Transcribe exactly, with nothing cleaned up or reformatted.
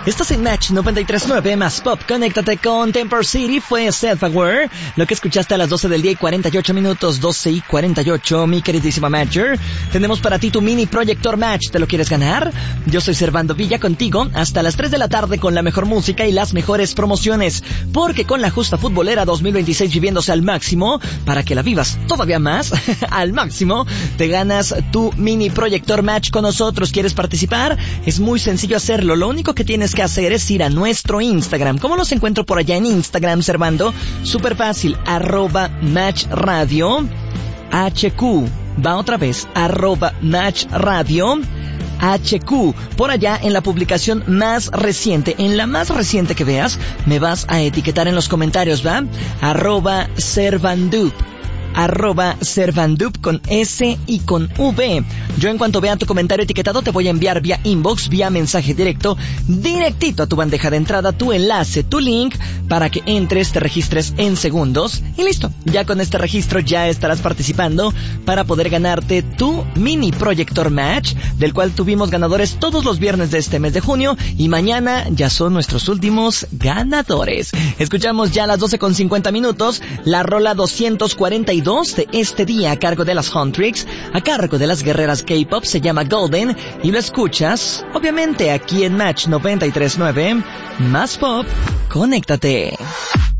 Estás en Match noventa y tres punto nueve más Pop. Conéctate con Temper City. Fue Self-Aware. Lo que escuchaste a las doce del día y cuarenta y ocho minutos. doce y cuarenta y ocho, mi queridísima Matcher. Tenemos para ti tu mini proyector Match. ¿Te lo quieres ganar? Yo soy Servando Villa contigo hasta las tres de la tarde con la mejor música y las mejores promociones. Porque con la Justa Futbolera dos mil veintiséis viviéndose al máximo, para que la vivas todavía más al máximo, te ganas tu mini proyector Match con nosotros. ¿Quieres participar? Es muy sencillo hacerlo. Lo único que tienes que hacer es ir a nuestro Instagram. ¿Cómo los encuentro por allá en Instagram, Servando? Súper fácil, arroba Match Radio H Q. Va otra vez, arroba Match Radio H Q. Por allá en la publicación más reciente, en la más reciente que veas, me vas a etiquetar en los comentarios, ¿va? Arroba Servandup. Arroba Servandup con S y con V. Yo en cuanto vea tu comentario etiquetado te voy a enviar vía inbox, vía mensaje directo, directito a tu bandeja de entrada, tu enlace, tu link, para que entres, te registres en segundos y listo. Ya con este registro ya estarás participando para poder ganarte tu mini proyector Match, del cual tuvimos ganadores todos los viernes de este mes de junio y mañana ya son nuestros últimos ganadores. Escuchamos ya a las doce con cincuenta minutos la rola doscientos cuarenta y dos de este día a cargo de las Huntrix, a cargo de las guerreras K-pop, se llama Golden y lo escuchas obviamente aquí en Match noventa y tres punto nueve más Pop. Conéctate.